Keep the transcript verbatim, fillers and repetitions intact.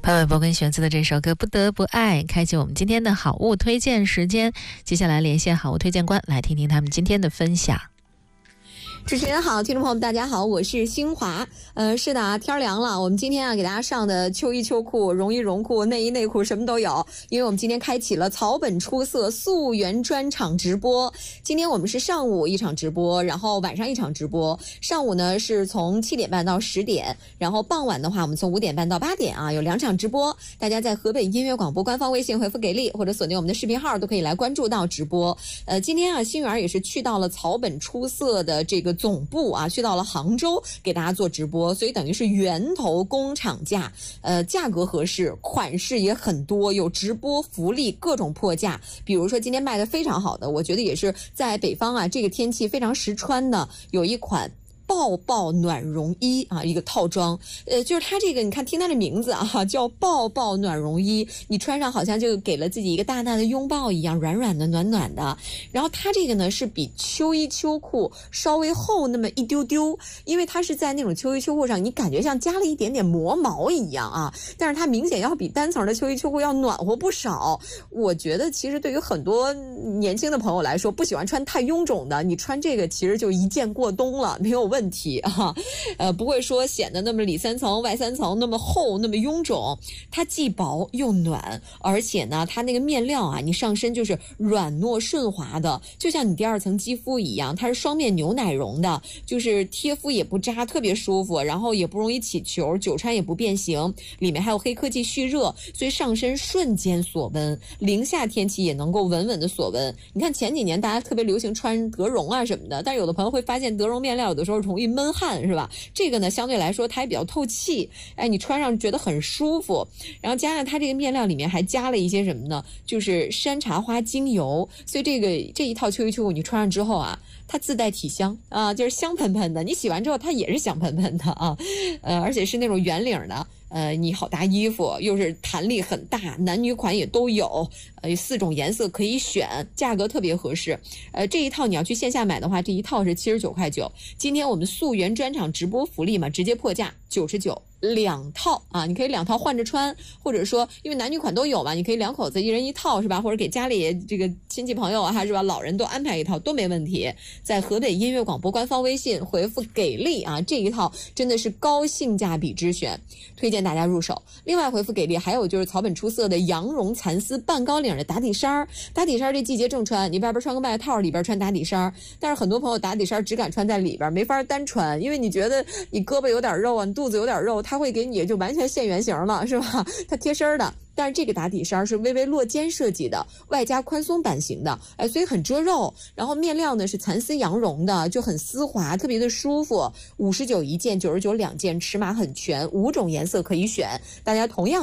潘玮柏跟玄子的这首歌《不得不爱》，开启我们今天的好物推荐时间。接下来连线好物推荐官，来听听他们今天的分享。 主持人好，听众朋友们大家好，我是新华。呃，是的啊，天凉了，我们今天啊给大家上的秋衣秋裤、绒衣绒裤、内衣内裤什么都有，因为我们今天开启了草本出色溯源专场直播。今天我们是上午一场直播，然后晚上一场直播。上午呢是从七点半到十点，然后傍晚的话我们从五点半到八点啊，有两场直播。大家在河北音乐广播官方微信回复给力，或者锁定我们的视频号都可以来关注到直播。呃，今天啊新源也是去到了草本出色的这个总部啊，去到了杭州给大家做直播，所以等于是源头工厂价，呃，价格合适，款式也很多，有直播福利，各种破价。比如说今天卖的非常好的，我觉得也是在北方啊这个天气非常实穿的，有一款抱抱暖绒衣啊，一个套装，呃，就是它这个，你看听它的名字啊，叫抱抱暖绒衣，你穿上好像就给了自己一个大大的拥抱一样，软软的、暖暖的。然后它这个呢是比秋衣秋裤稍微厚那么一丢丢，因为它是在那种秋衣秋裤上，你感觉像加了一点点磨毛一样啊，但是它明显要比单层的秋衣秋裤要暖和不少。我觉得其实对于很多年轻的朋友来说，不喜欢穿太臃肿的，你穿这个其实就一件过冬了，没有问题。问题啊，呃，不会说显得那么里三层外三层那么厚那么臃肿，它既薄又暖，而且呢，它那个面料啊，你上身就是软糯顺滑的，就像你第二层肌肤一样，它是双面牛奶绒的，就是贴肤也不扎，特别舒服，然后也不容易起球，久穿也不变形，里面还有黑科技蓄热，所以上身瞬间锁温，零下天气也能够稳稳的锁温。你看前几年大家特别流行穿德绒啊什么的，但是有的朋友会发现德绒面料有的时候容易闷汗，是吧？这个呢相对来说它也比较透气，哎，你穿上觉得很舒服。然后加上它这个面料里面还加了一些什么呢？就是山茶花精油，所以这个这一套秋衣秋裤你穿上之后啊，它自带体香啊，就是香喷喷的。你洗完之后它也是香喷喷的啊，呃，而且是那种圆领的。呃，你好搭衣服，又是弹力很大，男女款也都有，呃，四种颜色可以选，价格特别合适。呃，这一套你要去线下买的话，这一套是七十九块九。今天我们溯源专场直播福利嘛，直接破价九十九。两套啊，你可以两套换着穿，或者说因为男女款都有嘛，你可以两口子一人一套是吧？或者给家里这个亲戚朋友啊是吧，老人都安排一套都没问题。在河北音乐广播官方微信回复给力啊，这一套真的是高性价比之选，推荐大家入手。另外回复给力还有就是草本出色的羊绒蚕丝半高领的打底衫，打底衫这季节正穿，你外边穿个外套，里边穿打底衫，但是很多朋友打底衫只敢穿在里边，没法单穿，因为你觉得你胳膊有点肉啊，你肚子有点肉，它会给你就完全现原形了，是吧？它贴身的，但是这个打底衫是微微落肩设计的，外加宽松版型的，哎，所以很遮肉。然后面料呢是蚕丝羊绒的，就很丝滑，特别的舒服。五十九一件，九十九两件，尺码很全，五种颜色可以选，大家同样。